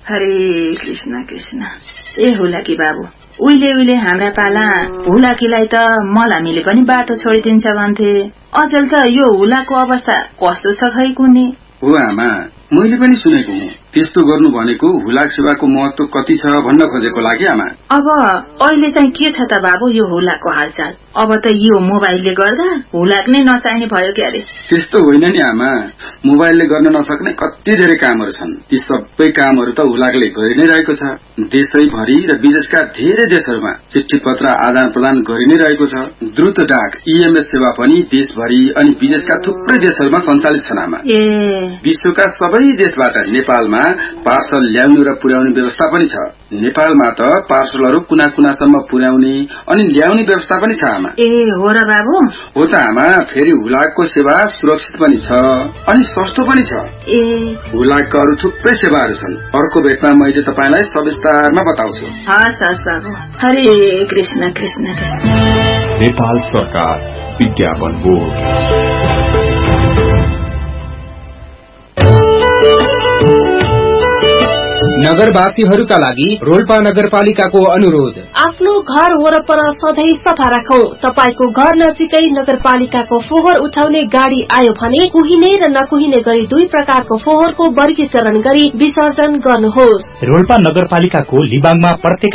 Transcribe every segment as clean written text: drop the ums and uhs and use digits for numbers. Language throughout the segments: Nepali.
हरे कृष्ण कृष्ण। ए हुलाकी बाबु, उहिले हाम्रा पाला हुलाकीलाई त मलामीले पनि बाटो छोडिदिन्छ भन्थे। अचेल त यो हुलाको अवस्था कस्तो छ खै कुने? हो आमा, मैले पनि सुनेको हुँ। त्यस्तो गर्नु भनेको हुलाक सेवाको महत्व कति छ भन्न खोजेको लागि आमा। अब अहिले चाहिँ के छ त बाबु यो हुलाको हालचाल? अब त यो मोबाइलले गर्दा हुलाक नै नचाहिने भयो क्यारे? त्यस्तो होइन नि आमा, मोबाइलले गर्न नसक्ने कति धेरै कामहरू छन्। ती सबै कामहरू त हुलाकले गरि नै रहेको छ। देशैभरि र विदेशका धेरै देशहरूमा चिठी पत्र आदान प्रदान गरि नै रहेको छ। द्रुत डाक EMS सेवा पनि देशभरि अनि विदेशका थुप्रै देशहरूमा सञ्चालित छन् आमा। विश्वका सबै देशबाट नेपालमा पार्सल ल्याउनु र पुर्याउने व्यवस्था पनि छ। नेपालमा त पार्सलहरू कुना कुनासम्म पुर्याउने अनि ल्याउने व्यवस्था पनि छ आमा। ए हो र बाबु? हो त आमा, फेरि हुलाकको सेवा सुरक्षित पनि छ अनि सस्तो पनि छ। हुलाकका अरू थुप्रै सेवाहरू छन्। अर्को भेटमा मैले तपाईलाई सविस्तारमा बताउँछु। हस् बाबु। हरे कृष्ण कृष्ण कृष्ण। नेपाल सरकार विज्ञापन बोर्ड। नगरवासीहरूका लागि रोल्पा नगरपालिकाको अनुरोध। आफ्नो घर वरपर सधैँ सफा राखौं। तपाईको घर नजिकै नगरपालिकाको फोहोर उठाउने गाडी आयो भने कुहिने र नकुहिने गरी दुई प्रकारको फोहोरको वर्गीकरण गरी विसर्जन गर्नुहोस्। रोल्पा नगरपालिकाको लिबाङमा प्रत्येक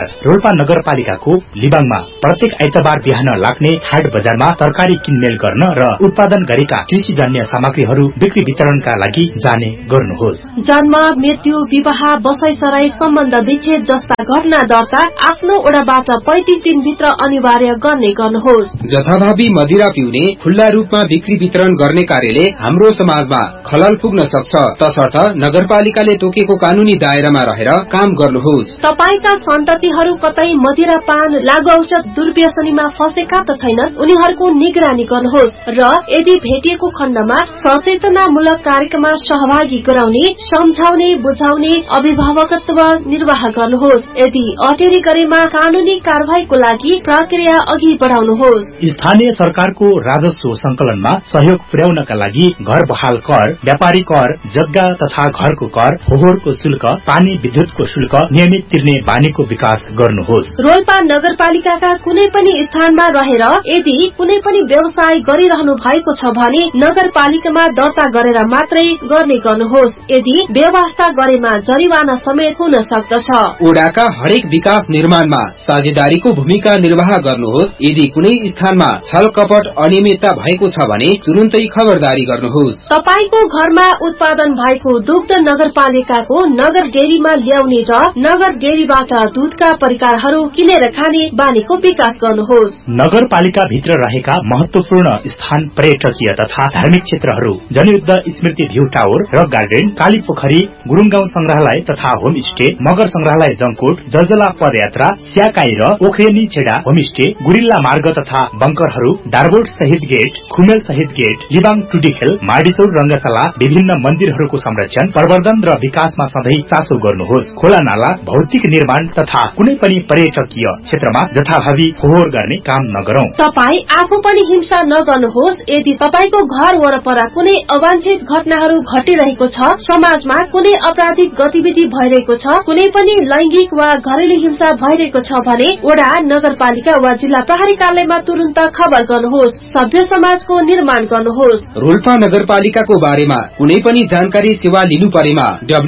आइतबार बिहान लाग्ने हाट बजारमा तरकारी किनमेल गर्न र उत्पादन गरेका कृषिजन्य सामग्रीहरू बिक्री वितरणका लागि जाने गर्नुहोस्। जन्म, मृत्यु, विवाह, बसाइसराई, सम्बन्ध विच्छेद जस्ता घटना दर्ता आफ्नो ओडाबाट 35 दिनभित्र अनिवार्य गर्नुहोस्। जथाभावी मदिरा पिउने, खुल्ला रूपमा बिक्री वितरण गर्ने कार्यले हाम्रो समाजमा खलल पुग्न सक्छ। तसर्थ नगरपालिकाले तोकेको कानूनी दायरामा रहेर काम गर्नुहोस्। तपाईका सन्ततिहरू कतै मदिरा पान, लागु औषध दुर्व्यसनीमा फसेका त छैनन्, उनीहरूको निगरानी गर्नुहोस् र यदि भेटिएको खण्डमा सचेतनामूलक कार्यक्रममा सहभागी गराउने, सम्झाउने, बुझाउने, अभिभावकत्व निर्वाह गर्नुहोस्। यदि अटेरी गरेमा कानूनी कार्यवाहीको लागि प्रक्रिया अघि बढाउनुहोस्। स्थानीय सरकारको राजस्व संकलनमा सहयोग पुर्याउनका लागि घर बहाल कर, व्यापारी कर, जग्गा तथा घरको कर, फोहोरको शुल्क, पानी विद्युतको शुल्क नियमित तिर्ने बानीको विकास गर्नुहोस्। रोल्पा नगरपालिकाका कुनै पनि स्थानमा रहेर यदि कुनै पनि व्यवसाय गरिरहनु भएको छ भने नगरपालिकामा दर्ता गरेर मात्रै गर्ने गर्नुहोस्। यदि व्यवस्था गरेमा जरिवाना समेत हुन सक्दछ। ओडाका हरेक विकास निर्माणमा साझेदारीको भूमिका निर्वाह गर्नुहोस्। यदि कुनै स्थानमा छल कपट अनियमितता भएको छ भने तुरुन्तै खबरदारी गर्नुहोस्। तपाईको घरमा उत्पादन भएको दुग्ध नगरपालिकाको नगर डेरीमा ल्याउने र नगर डेरीबाट दूधका परिकारहरू किनेर खाने बानीको विकास गर्नुहोस्। नगरपालिका भित्र रहेका महत्वपूर्ण स्थान, पर्यटकीय तथा धार्मिक क्षेत्रहरू, जनयुद्ध स्मृति भ्यू टावर, रक गार्डन, काली पोखरी, गुरुङगाउँ संग्रहालय तथा होमस्टे, मगर संग्रहालय जङकोट, जलजला पदयात्रा, स्याकाई र ओखरेनी छेडा होमस्टे, गुरिल्ला मार्ग तथा बंकरहरू, डारबोट शहीद गेट, खुमेल शहीद गेट, लिबाङ टुडीखेल, माडीचौर रंगशाला, विभिन्न मन्दिरहरूको संरक्षण, प्रवर्धन र विकासमा सधैँ चासो गर्नुहोस्। खोला नाला, भौतिक निर्माण तथा कुनै पनि पर्यटकीय क्षेत्रमा जथाभावी फोहोर गर्ने काम नगरौं। तपाई आफू पनि हिंसा नगर्नुहोस्। यदि तपाईको घर वरपर कुनै अवांछित घटनाहरू घटिरहेको छ, समाजमा कुनै आपराधिक गतिविधि भइरहेको छ, कुनै पनि लैंगिक वा घरेलु हिंसा भइरहेको छ भने वडा, नगरपालिका वा जिल्ला प्रहरी कार्यालयमा तुरन्त खबर गर्नुहोस्। सभ्य समाजको निर्माण गर्नुहोस्। रोल्पा नगरपालिकाको बारेमा कुनै पनि जानकारी सेवा लिनु परेमा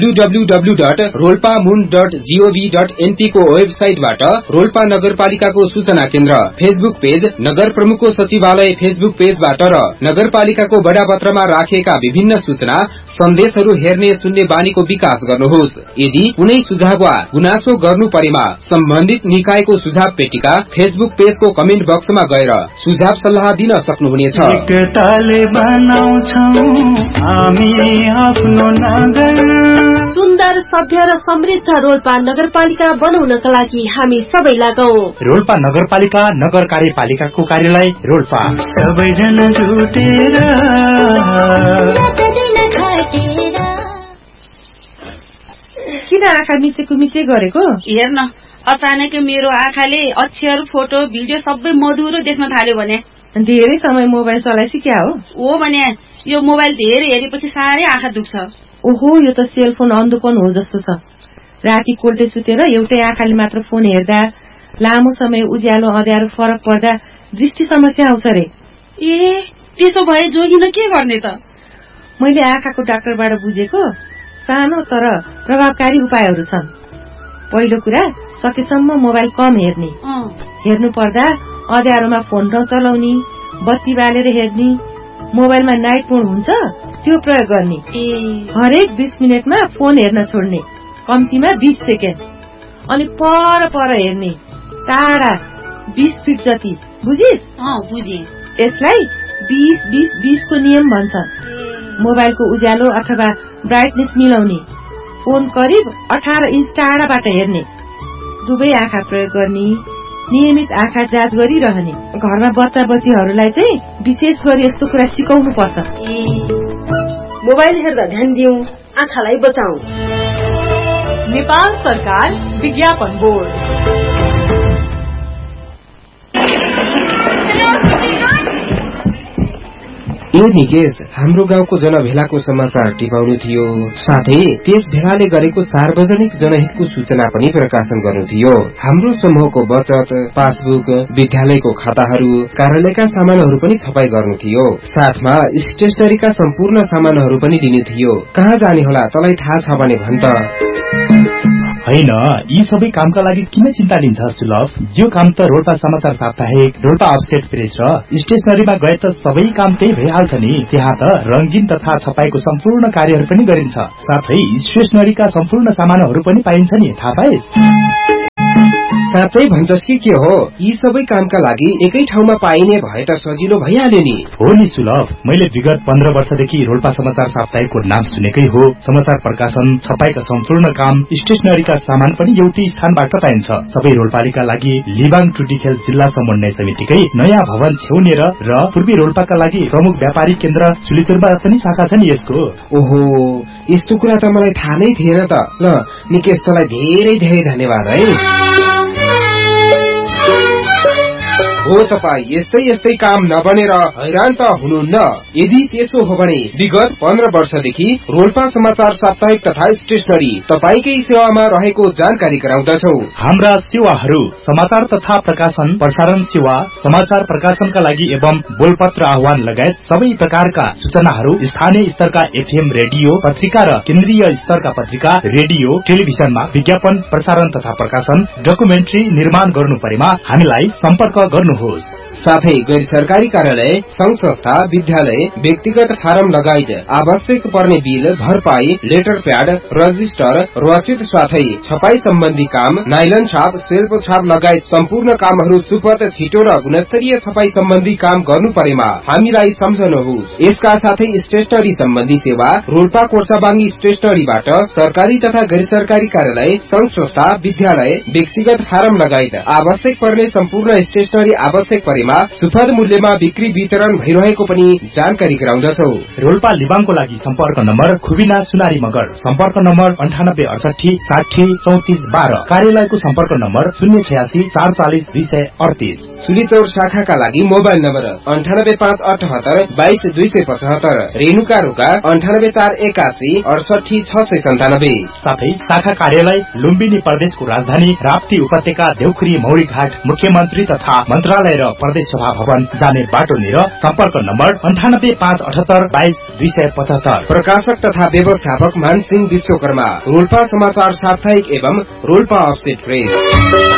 www.rolpamun.gov.np को वेबसाइटबाट रोल्पा नगरपालिकाको सूचना केन्द्र, फेसबुक पेज, नगर प्रमुखको सचिवालय फेसबुक पेजबाट र नगरपालिकाको बडापत्रमा राखिएका विभिन्न सूचना सन्देशहरू हेर्ने सुन्ने बानीको विकास गर्नुहोस्। यदि कुनै सुझाव वा गुनासो गर्नु परेमा सम्बन्धित निकायको सुझाव पेटिका फेसबुक पेजको कमेन्ट बक्समा गएर सुझाव सल्लाह दिन सक्नुहुनेछ। सुन्दर, सभ्य र समृद्ध रोल्पा नगरपालिका बनाउनका लागि हामी सबै लागौं। रोल्पा नगरपालिका नगर कार्यपालिकाको कार्यालय रोल्पा। सबैजना जुटेर किन आँखा मिचेको मिचे गरेको? हेर्न, अचानक मेरो आँखाले अक्षर, फोटो, भिडियो सबै मधुरो देख्न थाल्यो भने। धेरै समय मोबाइल चलाएपछि क्या हो? ओ भने यो मोबाइल धेरै हेरेपछि साह्रै आँखा दुख्छ। ओहो, यो त सेलफोन अन्धोपन हो जस्तो छ। राति कोल्टे सुतेर एउटै आँखाले मात्र फोन हेर्दा, लामो समय उज्यालो अँध्यारो फरक पर्दा दृष्टि समस्या आउँछ रे। ए त्यसो भए जोगिन के गर्ने त? मैले आँखाको डाक्टरबाट बुझेको सानो तर प्रभावकारी उपायहरू छन्। पहिलो कुरा, सकेसम्म मोबाइल कम हेर्ने। हेर्नु पर्दा अँध्यारोमा फोन नचलाउने, बत्ती बालेर हेर्ने, मोबाइलमा नाइट मोड हुन्छ त्यो प्रयोग गर्ने। हरेक 20 मिनटमा फोन हेर्न छोड्ने, कम्तीमा 20 सेकेन्ड। अनि पर हेर्ने, टाढा 20 फिट जति। बुझिस? बुझे। यसलाई 20-20-20 को नियम भन्छ। मोबाइलको उज्यालो अथवा ब्राइटनेस मिलाउने, फोन करिब 18 इन्च टाढाबाट हेर्ने, दुवै आँखा प्रयोग गर्ने, नियमित आँखा जाँच गरिरहने। घरमा बच्चा बच्चीहरूलाई चाहिँ विशेष गरी यस्तो कुरा सिकाउनु पर्छ। मोबाइल हेर्दा ध्यान दिउँ, आँखालाई बचाऊ। नेपाल सरकार विज्ञापन बोर्ड। ए निकेश, हाम्रो गाउँको जनभेलाको समाचार टिपाउनु थियो, साथै त्यस भेलाले गरेको सार्वजनिक जनहितको सूचना पनि प्रकाशन गर्नु थियो। हाम्रो समूहको बचत, पासबुक, विद्यालयको खाताहरू, कार्यालयका सामानहरू पनि छपाई गर्नु थियो। साथमा स्टेशनरीका सम्पूर्ण सामानहरू पनि दिनु थियो। कहाँ जाने होला, तँलाई थाहा छ भने भन् त। होइन, यी सबै कामका लागि किन चिन्ता लिन्छ सुलभ? यो काम त रोल्पा समाचार साप्ताहिक, रोल्पा अफसेट प्रेस र स्टेशनरीमा गए त सबै काम त्यही भइहाल्छ नि। त्यहाँ त रंगीन तथा छपाईको सम्पूर्ण कार्यहरू पनि गरिन्छ, साथै स्टेशनरीका सम्पूर्ण सामानहरू पनि पाइन्छ नि, थाहा पाइस्? साँच्चै भन्छस् कि के हो? यी सबै कामका लागि एकै ठाउँमा पाइने भए त सजिलो भइहाल्यो नि। हो नि सुलभ, मैले विगत 15 वर्षदेखि रोल्पा समाचार साप्ताहिकको नाम सुनेकै हो। समाचार प्रकाशन, छपाईका सम्पूर्ण काम, स्टेशनरीका सामान पनि एउटै स्थानबाट पाइन्छ। सबै रोल्पालीका लागि लिबाङ टुटीखेल जिल्ला समन्वय समितिकै नयाँ भवन छेउनेर र पूर्वी रोल्पाका लागि प्रमुख व्यापारिक केन्द्र सुलिचुरमा पनि शाखा छ नि यसको। ओहो, यस्तो कुरा त मलाई थाहा नै थिएन त। ल निकेश, तँलाई धेरै धेरै धन्यवाद है। हो, तपाईँ यस्तै काम नबनेर हैरान त हुनुहुन्न? यदि त्यसो हो भने विगत 15 वर्षदेखि रोल्पा समाचार साप्ताहिक तथा स्टेशनरी तपाईकै सेवामा रहेको जानकारी गराउँदछौ। हाम्रा सेवाहरू समाचार तथा प्रकाशन, प्रसारण सेवा, समाचार प्रकाशनका लागि एवं बोलपत्र आह्वान लगायत सबै प्रकारका सूचनाहरू स्थानीय स्तरका एफएम रेडियो, पत्रिका र केन्द्रीय स्तरका पत्रिका, रेडियो, टेलिभिजनमा विज्ञापन, प्रसारण तथा प्रकाशन, डकुमेन्ट्री निर्माण गर्नु परेमा हामीलाई सम्पर्क गर्नु। साथै गैर सरकारी कार्यालय, संघ संस्था, विद्यालय, व्यक्तिगत फारम लगायत आवश्यक पर्ने बिल, भरपाई, लेटर प्याड, रजिस्टर, रसिद साथै छपाई सम्बन्धी काम, नाइलन छाप, सेल्फ छाप लगायत सम्पूर्ण कामहरू सुपथ, छिटो र गुणस्तरीय छपाई सम्बन्धी काम गर्नु परेमा हामीलाई सम्झनुहोस्। यसका साथै स्टेशनरी सम्बन्धी सेवा रोल्पा कोर्साबाङ्गी स्टेशनरीबाट सरकारी तथा गैर सरकारी कार्यालय, संघ संस्था, विद्यालय, व्यक्तिगत फारम लगायत आवश्यक पर्ने सम्पूर्ण स्टेशनरी आवश्यक परेमा सुपथ मूल्यमा बिक्री वितरण भइरहेको पनि जानकारी गराउँदछौ। रोल्पा लिबाङको लागि सम्पर्क नम्बर खुबिना सुनारी मगर, सम्पर्क नम्बर 9868 60 34 12, कार्यालयको सम्पर्क नम्बर 086 440 238। सुलीचौर शाखाका लागि मोबाइल नम्बर 98578 22 275, रेणुका रोका 98481 68 697। साथै शाखा कार्यालय लुम्बिनी प्रदेशको राजधानी राप्ती उपत्यका देउखुरी मौरी घाट, मुख्यमन्त्री तथा मन्त्रालय र प्रदेश सभा भवन जाने बाटोनिर सम्पर्क नम्बर 98578 22 275। प्रकाशक तथा व्यवस्थापक मानसिंह विश्वकर्मा, रोल्पा समाचार साप्ताहिक एवं रोल्पा अफसेट प्रेस।